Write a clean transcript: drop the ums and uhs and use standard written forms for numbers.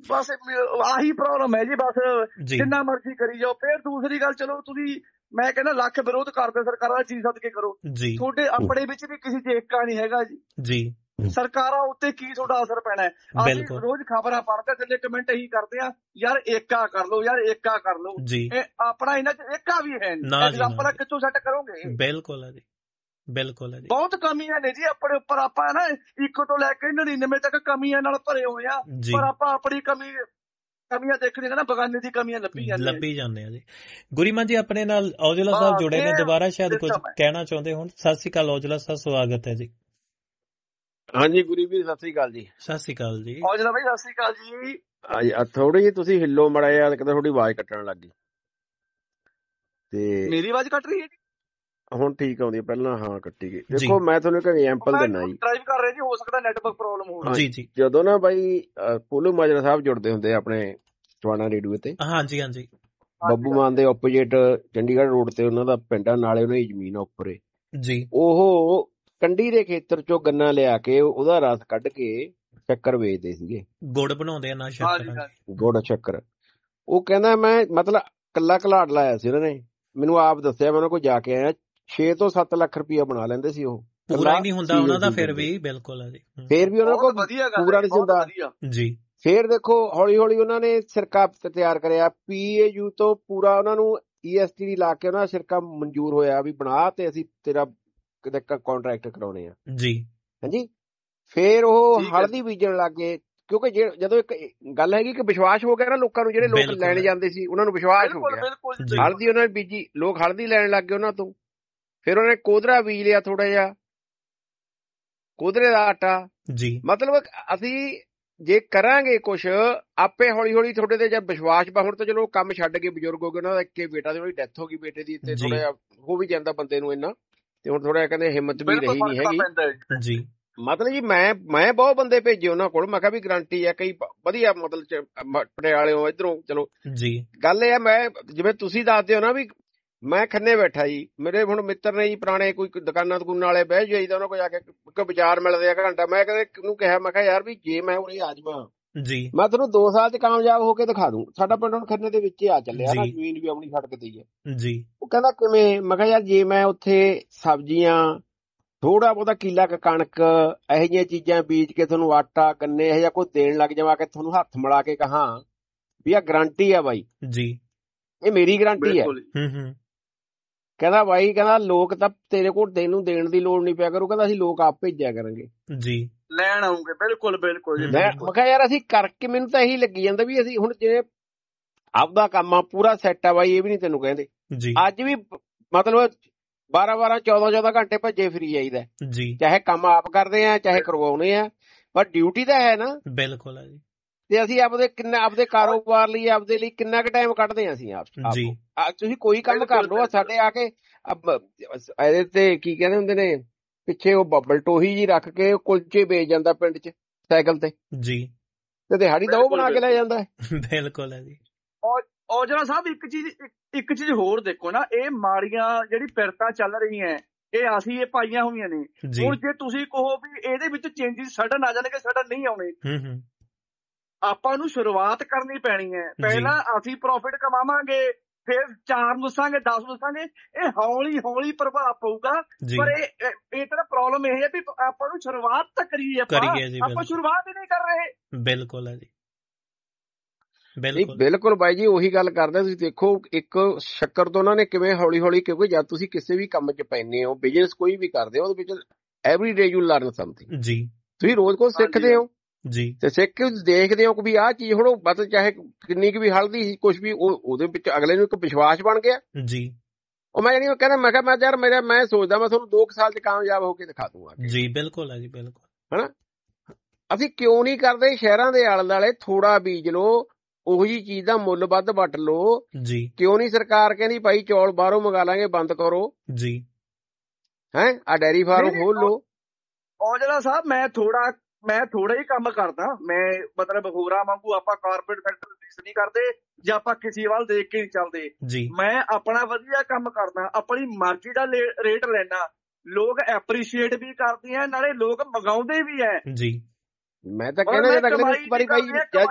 ਬਸ ਆਹੀ ਪ੍ਰੋਬਲਮ ਹੈ ਜੀ। ਬਸ ਜਿੰਨਾ ਮਰਜ਼ੀ ਕਰੀ ਜਾਓ। ਫਿਰ ਦੂਸਰੀ ਗੱਲ, ਚਲੋ ਤੁਸੀਂ ਮੈਂ ਕਹਿੰਦਾ ਲੱਖ ਵਿਰੋਧ ਕਰਦੇ ਸਰਕਾਰਾਂ ਦਾ, ਚੀਜ਼ ਸਦਕੇ ਕਰੋ। ਤੁਹਾਡੇ ਆਪਣੇ ਵਿੱਚ ਵੀ ਕਿਸੇ ਚ ਏਕਾ ਨਹੀਂ ਹੈਗਾ ਜੀ। ਸਰਕਾਰਾਂ ਉੱਤੇ ਕੀ ਤੁਹਾਡਾ ਅਸਰ ਪੈਣਾ ਹੈ? ਅਸੀਂ ਰੋਜ਼ ਖਬਰਾਂ ਪੜ੍ਹਦੇ ਥੱਲੇ ਕਮੈਂਟ ਇਹੀ ਕਰਦੇ ਆ, ਯਾਰ ਏਕਾ ਕਰ ਲਓ, ਯਾਰ ਏਕਾ ਕਰ ਲਓ। ਆਪਣਾ ਇਹਨਾਂ ਚ ਏਕਾ ਵੀ ਹੈ ਨਹੀਂ। ਐਗਜ਼ਾਮਪਲ ਕਿੱਥੋਂ ਸੈੱਟ ਕਰੋਗੇ? ਬਿਲਕੁਲ ਹੈ ਜੀ, ਬਿਲਕੁਲ ਹੈ ਜੀ। ਬਹੁਤ ਕਮੀਆਂ ਨੇ ਜੀ ਆਪਣੇ ਉੱਪਰ। ਆਪਾਂ ਨਾ 1 ਤੋਂ ਲੈ ਕੇ 99 ਤੱਕ ਕਮੀਆਂ ਨਾਲ ਭਰੇ ਹੋਏ ਆ, ਪਰ ਆਪਾਂ ਆਪਣੀ ਕਮੀਆਂ ਦੇਖਣੀ ਨਾ, ਬਗਾਨੇ ਦੀ ਕਮੀਆਂ ਲੱਭੀ ਜਾਂਦੇ ਆ ਜੀ। ਗੁਰੀਮਨ ਜੀ ਆਪਣੇ ਨਾਲ ਔਜਲਾ ਸਾਹਿਬ ਜੁੜੇ ਨੇ ਦੁਬਾਰਾ, ਸ਼ਾਇਦ ਕੁਝ ਕਹਿਣਾ ਚਾਹੁੰਦੇ ਹੋਣ। ਸਤਿ ਸ਼੍ਰੀ ਅਕਾਲ ਔਜਲਾ ਸਾਹਿਬ, ਸਵਾਗਤ ਹੈ ਜੀ। ਹਾਂਜੀ ਗੁਰੀ ਵੀਰ, ਸਤਿ ਸ੍ਰੀ ਅਕਾਲ ਜੀ। ਸਤਿ ਸ਼੍ਰੀ ਅਕਾਲ ਜੀ। ਔਜਲਾ ਭਾਈ ਸਤਿ ਸ਼੍ਰੀ ਅਕਾਲ ਜੀ। ਥੋੜੀ ਜਿਹੀ ਤੁਸੀਂ ਹਿੱਲੋ ਮੜਾ ਜਿਹਾ, ਕਿਤੇ ਤੁਹਾਡੀ ਆਵਾਜ਼ ਕੱਟਣ ਲੱਗ ਗਈ। ਤੇ ਮੇਰੀ ਆਵਾਜ਼ ਕੱਟ ਰਹੀ ਹੈ ਜੀ? ਹੁਣ ਠੀਕ ਆਉਂਦੀ, ਪਹਿਲਾਂ ਹਾਂ ਕੱਟੀ ਗਈ। ਦੇਖੋ ਮੈਂ ਤੁਹਾਨੂੰ ਇੱਕ ਐਗਜ਼ਾਮਪਲ ਦਿੰਦਾ ਜੀ। ਡਰਾਈਵ ਕਰ ਰਹੇ ਜੀ, ਹੋ ਸਕਦਾ ਨੈਟਵਰਕ ਪ੍ਰੋਬਲਮ ਹੋਵੇ। ਜੀ। ਜਦੋਂ ਨਾ ਬਾਈ ਪੋਲੂ ਮਾਜਰਾ ਸਾਹਿਬ ਜੁੜਦੇ ਹੁੰਦੇ ਆਪਣੇ ਚਵਾਣਾ ਰੇਡੀਓ ਤੇ। ਹਾਂਜੀ ਹਾਂਜੀ। ਬੱਬੂ ਮਾਨ ਦੇ ਆਪੋਜੀਟ ਚੰਡੀਗੜ੍ਹ ਰੋਡ ਤੇ ਉਹਨਾਂ ਦਾ ਪਿੰਡ ਆ, ਨਾਲੇ ਉਹਨਾਂ ਦੀ ਜ਼ਮੀਨ ਆ ਉੱਪਰ ਜੀ। ਉਹ ਕੰਢੀ ਦੇ ਖੇਤਰ ਚੋਂ ਗੰਨਾ ਲਿਆ ਕੇ ਉਹਦਾ ਰਸ ਕੱਢ ਕੇ ਸ਼ੱਕਰ ਵੇਚਦੇ ਸੀਗੇ। ਗੁੜ ਬਣਾਉਂਦੇ ਆ ਨਾ, ਸ਼ੱਕਰ, ਗੁੜ ਸ਼ੱਕਰ। ਉਹ ਕਹਿੰਦਾ ਮੈਂ ਮਤਲਬ ਕੱਲਾ ਘਲਾੜ ਲਾਇਆ ਸੀ ਉਹਨਾਂ ਨੇ, ਮੈਨੂੰ ਆਪ ਦੱਸਿਆ, ਮੈਂ ਉਹਨਾਂ ਕੋਲ ਜਾ ਕੇ ਆਇਆ। 6 ਤੋਂ 7 ਲੱਖ ਰੁਪਇਆ ਬਣਾ ਲੈਂਦੇ ਸੀ ਉਹ। ਪੂਰਾ ਹੀ ਨਹੀਂ ਹੁੰਦਾ ਉਹਨਾਂ ਦਾ ਫਿਰ ਵੀ। ਬਿਲਕੁਲ ਹੈ ਜੀ। ਫਿਰ ਵੀ ਉਹਨਾਂ ਕੋਲ ਪੂਰਾ ਨਹੀਂ ਹੁੰਦਾ ਜੀ। ਫਿਰ ਦੇਖੋ ਹੌਲੀ ਹੌਲੀ ਉਹਨਾਂ ਨੇ ਸਿਰਕਾ ਤਿਆਰ ਕਰਿਆ, PAU ਤੋਂ ਪੂਰਾ ਉਹਨਾਂ ਨੂੰ EST ਲਾ ਕੇ ਉਹਨਾਂ ਦਾ ਸਿਰਕਾ ਮਨਜ਼ੂਰ ਹੋਇਆ ਵੀ ਬਣਾ, ਤੇ ਅਸੀਂ ਤੇਰਾ ਕਿਤੇ ਕੰਟਰੈਕਟ ਕਰਾਉਣੇ ਆ ਜੀ। ਹਾਂਜੀ। ਫਿਰ ਉਹ ਹਲਦੀ ਬੀਜਣ ਲੱਗ ਗਏ, ਕਿਉਂਕਿ ਜਦੋਂ ਇੱਕ ਗੱਲ ਹੈਗੀ ਕਿ ਵਿਸ਼ਵਾਸ ਹੋ ਗਿਆ ਨਾ ਲੋਕਾਂ ਨੂੰ, ਜਿਹੜੇ ਲੋਕ ਲੈਣ ਜਾਂਦੇ ਸੀ ਉਹਨਾਂ ਨੂੰ ਵਿਸ਼ਵਾਸ ਹੋ ਗਿਆ। ਹਲਦੀ ਉਹਨਾਂ ਨੇ ਬੀਜੀ, ਲੋਕ ਹਲਦੀ ਲੈਣ ਲੱਗ ਗਏ ਉਹਨਾਂ ਤੋਂ। ਫਿਰ ਉਹਨੇ ਕੋਧਰਾ ਬੀਜ ਲਿਆ, ਥੋੜਾ ਜਿਹਾ ਕੋਧਰੇ ਦਾ ਆਟਾ ਜੀ। ਮਤਲਬ ਅਸੀਂ ਜੇ ਕਰਾਂਗੇ ਕੁਛ ਆਪੇ ਹੌਲੀ ਹੌਲੀ ਤੁਹਾਡੇ ਤੇ ਜਦ ਵਿਸ਼ਵਾਸ ਪਾ। ਹੁਣ ਤਾਂ ਚਲੋ ਕੰਮ ਛੱਡ ਕੇ ਬਜ਼ੁਰਗ ਹੋ ਗਏ, ਉਹਨਾਂ ਦਾ ਇੱਕੇ ਬੇਟਾ ਤੇ ਉਹਦੀ ਡੈਥ ਹੋ ਗਈ ਬੇਟੇ ਦੀ, ਤੇ ਥੋੜਾ ਜਿਹਾ ਹੋ ਵੀ ਜਾਂਦਾ ਬੰਦੇ ਨੂੰ ਇੰਨਾ, ਤੇ ਹੁਣ ਥੋੜਾ ਕਹਿੰਦੇ ਹਿੰਮਤ ਵੀ ਰਹੀ ਨਹੀਂ ਹੈਗੀ ਜੀ। ਮਤਲਬ ਜੀ ਮੈਂ ਬਹੁਤ ਬੰਦੇ ਭੇਜੇ ਉਹਨਾਂ ਕੋਲ, ਮੈਂ ਕਿਹਾ ਵੀ ਗਰੰਟੀ ਆ, ਕਈ ਵਧੀਆ ਮਤਲਬ ਪਟਿਆਲਿਓਂ ਇੱਧਰੋਂ। ਚਲੋ ਜੀ ਗੱਲ ਇਹ ਆ, ਮੈਂ ਜਿਵੇਂ ਤੁਸੀਂ ਦੱਸਦੇ ਹੋ ਨਾ ਵੀ ਮੈਂ ਖੰਨੇ ਬੈਠਾ ਜੀ, ਮੇਰੇ ਹੁਣ ਮਿੱਤਰ ਨੇ ਜੀ ਪੁਰਾਣੇ, ਕੋਈ ਦੁਕਾਨਾਂ ਦਕੂਨਾਂ ਵਾਲੇ ਬਹਿ ਜਾਈਦਾ, ਉਹਨਾਂ ਕੋਲ ਜਾ ਕੇ ਵਿਚਾਰ ਮਿਲਦੇ ਆ ਘੰਟਾ। ਮੈਂ ਕਦੇ ਉਹਨੂੰ ਕਿਹਾ, ਮੈਂ ਕਿਹਾ ਯਾਰ ਵੀ ਜੇ ਮੈਂ ਉਰੇ ਆ ਜਾਵਾਂ ਜੀ, ਮੈਂ ਤੁਹਾਨੂੰ 2 ਸਾਲ ਚ ਕਾਮਯਾਬ ਹੋ ਕੇ ਦਿਖਾ ਦੂੰ। ਸਾਡਾ ਪਿੰਡ ਹੁਣ ਖੰਨੇ ਦੇ ਵਿੱਚ ਆ ਚੱਲਿਆ ਨਾ, ਜ਼ਮੀਨ ਵੀ ਆਪਣੀ ਸੜਕ ਤੇ ਹੀ ਹੈ ਜੀ। ਉਹ ਕਹਿੰਦਾ ਕਿਵੇਂ? ਮੈਂ ਕਿਹਾ ਯਾਰ ਜੇ ਮੈਂ ਉੱਥੇ ਸਬਜ਼ੀਆਂ, ਥੋੜਾ ਬਹੁਤਾ ਕਿੱਲਾ ਕਣਕ, ਇਹੋ ਜਿਹੀਆਂ ਚੀਜ਼ਾਂ ਬੀਜ ਕੇ ਤੁਹਾਨੂੰ ਆਟਾ, ਗੰਨੇ ਇਹੋ ਜਿਹਾ ਕੁਝ ਦੇਣ ਲੱਗ ਜਾਵਾਂ ਕਿ ਤੁਹਾਨੂੰ ਹੱਥ ਮਿਲਾ ਕੇ ਕਹਾਂ ਵੀ ਆਹ ਗਰੰਟੀ ਆ ਬਾਈ ਜੀ, ਇਹ ਮੇਰੀ ਗਰੰਟੀ ਹੈ। ਕਹਿੰਦਾ ਬਾਈ, ਕਹਿੰਦਾ ਲੋਕ ਤਾਂ ਤੇਰੇ ਕੋਲ ਤੈਨੂੰ ਦੇਣ ਦੀ ਲੋੜ ਨਹੀਂ ਪਿਆ ਕਰੂ, ਕਹਿੰਦਾ ਅਸੀਂ ਲੋਕ ਆਪ ਭੇਜਿਆ ਕਰਾਂਗੇ ਜੀ, ਲੈਣ ਆਉਂਗੇ। ਬਿਲਕੁਲ ਬਿਲਕੁਲ। ਮੈਂ ਕਿਹਾ ਯਾਰ ਅਸੀਂ ਕਰਕੇ, ਮੈਨੂੰ ਤਾਂ ਇਹੀ ਲੱਗੀ ਜਾਂਦਾ ਵੀ ਅਸੀਂ ਹੁਣ ਜਿਵੇਂ ਆਪਦਾ ਕੰਮ ਆ ਪੂਰਾ ਸੈੱਟ ਆ ਬਾਈ, ਇਹ ਵੀ ਨਹੀਂ ਤੈਨੂੰ ਕਹਿੰਦੇ ਜੀ। ਅੱਜ ਵੀ ਮਤਲਬ 12-12, 14-14 ਘੰਟੇ ਭੱਜੇ ਫਿਰੀ ਜਾਈਦਾ ਜੀ, ਚਾਹੇ ਕੰਮ ਆਪ ਕਰਦੇ ਆ ਚਾਹੇ ਕਰਵਾਉਣੇ ਆ, ਪਰ ਡਿਊਟੀ ਤਾਂ ਹੈ ਨਾ। ਬਿਲਕੁਲ ਹੈ ਜੀ। ਤੇ ਅਸੀਂ ਆਪਦੇ ਕਾਰੋਬਾਰ ਲਈ, ਆਪਦੇ ਲਈ ਕਿੰਨਾ ਕੁ ਟਾਈਮ ਕੱਢਦੇ ਆ ਅਸੀਂ ਆਪ ਜੀ। ਤੁਸੀਂ ਕੋਈ ਕੰਮ ਕਰ ਲਓ, ਸਾਡੇ ਆ ਕੇ ਇਹਦੇ ਤੇ ਕੀ ਕਹਿੰਦੇ ਹੁੰਦੇ ਨੇ, ਪਿੱਛੇ ਉਹ ਬੱਬਲ ਟੋਹੀ ਜੀ ਰੱਖ ਕੇ ਕੁਲਚੇ ਵੇਚ ਜਾਂਦਾ ਪਿੰਡ ਚ ਸਾਈਕਲ ਤੇ ਜੀ, ਤੇ ਦਿਹਾੜੀ ਦਾ ਉਹ ਬਣਾ ਕੇ ਲੈ ਜਾਂਦਾ। ਬਿਲਕੁਲ ਹੈ ਜੀ। ਔਜਲਾ ਸਾਹਿਬ ਇੱਕ ਚੀਜ਼ ਹੋਰ ਦੇਖੋ ਨਾ, ਇਹ ਮਾੜੀਆਂ ਜਿਹੜੀ ਫਿਰਤਾਂ ਚੱਲ ਰਹੀਆਂ ਇਹ ਅਸੀਂ ਪਾਈਆਂ ਹੋਈਆਂ ਨੇ। ਹੁਣ ਜੇ ਤੁਸੀਂ ਕਹੋ ਵੀ ਇਹਦੇ ਵਿੱਚ ਚੇਂਜਿਸ ਸਡਨ ਆ ਜਾਣਗੇ, ਸਡਨ ਨਹੀਂ ਆਉਣੇ। ਆਪਾਂ ਨੂੰ ਸ਼ੁਰੂਆਤ ਕਰਨੀ ਪੈਣੀ ਹੈ। ਪਹਿਲਾਂ ਅਸੀਂ ਪ੍ਰੋਫਿਟ ਕਮਾਵਾਂਗੇ, ਫਿਰ 4 ਨੂੰ ਦੱਸਾਂਗੇ, 10 ਨੂੰ ਦੱਸਾਂਗੇ। ਇਹ ਹੌਲੀ ਹੌਲੀ ਪ੍ਰਭਾਵ ਪਊਗਾ। ਪਰ ਇਹ ਤਾਂ ਪ੍ਰੋਬਲਮ ਇਹ ਹੈ ਵੀ ਆਪਾਂ ਨੂੰ ਸ਼ੁਰੂਆਤ ਤਾਂ ਕਰੀਏ, ਆਪਾਂ ਸ਼ੁਰੂਆਤ ਹੀ ਨਹੀਂ ਕਰ ਰਹੇ। ਬਿਲਕੁਲ ਹੈ ਜੀ, ਬਿਲਕੁਲ ਬਾਈ ਜੀ, ਉਹੀ ਗੱਲ ਕਰਦੇ। ਤੁਸੀਂ ਦੇਖੋ ਇੱਕ ਸ਼ੱਕਰ ਤੋਂ ਉਹਨਾਂ ਨੇ ਕਿਵੇਂ ਹੌਲੀ ਹੌਲੀ, ਕਿਉਂਕਿ ਜਦ ਤੁਸੀਂ ਕਿਸੇ ਵੀ ਕੰਮ 'ਚ ਪੈਂਦੇ ਹੋ, ਬਿਜ਼ਨਸ ਕੋਈ ਵੀ ਕਰਦੇ ਹੋ, ਉਹਦੇ ਵਿੱਚ every day you learn something ਜੀ। ਤੁਸੀਂ ਰੋਜ਼ ਕੁਝ ਸਿੱਖਦੇ ਹੋ ਜੀ, ਤੇ ਸਿੱਖ ਕੇ ਦੇਖਦੇ ਹੋ ਕਿ ਵੀ ਆਹ ਚੀਜ਼ ਹੁਣ ਮਤਲਬ ਚਾਹੇ ਕਿੰਨੀ ਕੁ ਵੀ ਹਲਦੀ ਕੁਛ ਵੀ, ਉਹਦੇ ਵਿੱਚ ਅਗਲੇ ਨੂੰ ਇੱਕ ਵਿਸ਼ਵਾਸ ਬਣ ਗਿਆ ਜੀ। ਉਹ ਮੈਂ ਨਹੀਂ ਕਹਿੰਦਾ, ਮੈਂ ਕਿਹਾ ਯਾਰ ਮੈਂ ਸੋਚਦਾ ਮੈਂ ਤੁਹਾਨੂੰ 2 ਸਾਲ 'ਚ ਕਾਮਯਾਬ ਹੋ ਕੇ ਦਿਖਾ ਦੂੰਗਾ ਜੀ। ਬਿਲਕੁਲ ਹੈ ਜੀ, ਬਿਲਕੁਲ। ਹਨਾ ਅਸੀਂ ਕਿਉਂ ਨਹੀਂ ਕਰਦੇ? ਸ਼ਹਿਰਾਂ ਦੇ ਆਲੇ ਦੁਆਲੇ ਥੋੜਾ ਬੀਜ ਲਓ, ਉਹੋ ਜਿਹੀ ਚੀਜ਼ ਦਾ ਮੁੱਲ ਵੱਧ ਵੱਟ ਲਓ ਜੀ। ਕਿਉਂ ਨਹੀਂ ਸਰਕਾਰ ਕਹਿੰਦੀ ਭਾਈ ਚੌਲ ਬਾਹਰੋਂ ਮੰਗਾ ਲਾਂਗੇ, ਬੰਦ ਕਰੋ ਜੀ, ਆ ਡੈਰੀ ਫਾਰਮ ਖੋਲ ਲਓ। ਔਜਲਾ ਸਾਹਿਬ ਮੈਂ ਥੋੜਾ ਹੀ ਕੰਮ ਕਰਦਾ। ਮੈਂ ਮਤਲਬ ਹੋਰਾਂ ਵਾਂਗੂ ਆਪਾਂ ਕਾਰਪੋਰੇਟ ਸੈਕਟਰ ਨਹੀਂ ਕਰਦੇ, ਜਾਂ ਆਪਾਂ ਕਿਸੇ ਵੱਲ ਦੇਖ ਕੇ ਨਹੀਂ ਚੱਲਦੇ ਜੀ। ਮੈਂ ਆਪਣਾ ਵਧੀਆ ਕੰਮ ਕਰਦਾ, ਆਪਣੀ ਮਰਜ਼ੀ ਦਾ ਰੇਟ ਲੈਣਾ, ਲੋਕ ਐਪਰੀਸ਼ੀਏਟ ਵੀ ਕਰਦੇ ਆ, ਨਾਲੇ ਲੋਕ ਮੰਗਾਉਂਦੇ ਵੀ ਹੈ ਜੀ। ਮੈਂ ਤਾਂ ਕਹਿੰਦਾ